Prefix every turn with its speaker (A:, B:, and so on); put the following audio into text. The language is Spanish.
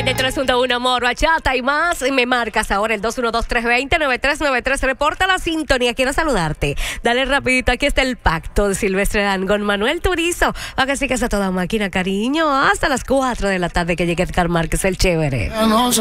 A: 93.1 Amor, Bachata y más. Me marcas ahora el 212-320-9393. Reporta la sintonía. Quiero saludarte. Dale rapidito. Aquí está el pacto de Silvestre Dan con Manuel Turizo. Va que sigas a toda máquina, cariño. Hasta las 4 de la tarde que llegue Edgar Márquez, el chévere.